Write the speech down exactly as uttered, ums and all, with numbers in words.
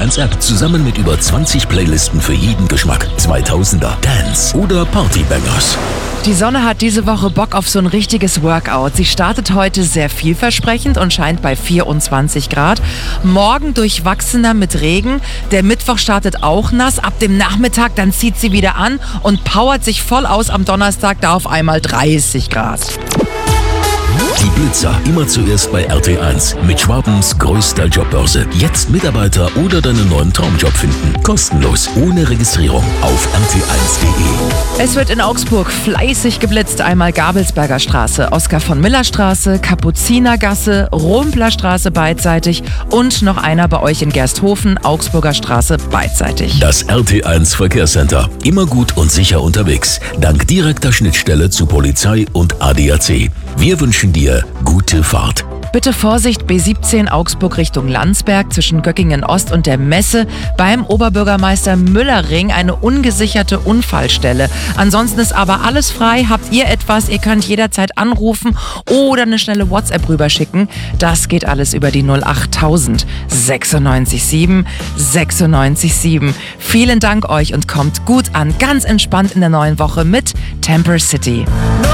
eins App. Zusammen mit über zwanzig Playlisten für jeden Geschmack. zweitausender, Dance oder Partybangers. Die Sonne hat diese Woche Bock auf so ein richtiges Workout. Sie startet heute sehr vielversprechend und scheint bei vierundzwanzig Grad. Morgen durchwachsener mit Regen. Der Mittwoch startet auch nass. Ab dem Nachmittag dann zieht sie wieder an und powert sich voll aus am Donnerstag, da auf einmal dreißig Grad. Die Blitzer immer zuerst bei R T eins mit Schwabens größter Jobbörse. Jetzt Mitarbeiter oder deinen neuen Traumjob finden. Kostenlos, ohne Registrierung auf R T eins punkt de. Es wird in Augsburg fleißig geblitzt. Einmal Gabelsberger Straße, Oskar von Miller Straße, Kapuzinergasse, Rumpler Straße beidseitig und noch einer bei euch in Gersthofen, Augsburger Straße beidseitig. Das R T eins Verkehrscenter. Immer gut und sicher unterwegs. Dank direkter Schnittstelle zu Polizei und A D A C. Wir wünschen dir gute Fahrt. Bitte Vorsicht, B siebzehn Augsburg Richtung Landsberg zwischen Göckingen Ost und der Messe. Beim Oberbürgermeister Müllerring eine ungesicherte Unfallstelle. Ansonsten ist aber alles frei. Habt ihr etwas? Ihr könnt jederzeit anrufen oder eine schnelle WhatsApp rüberschicken. Das geht alles über die null achttausend sechsundneunzig sieben sechsundneunzig sieben. Vielen Dank euch und kommt gut an. Ganz entspannt in der neuen Woche mit Temper City.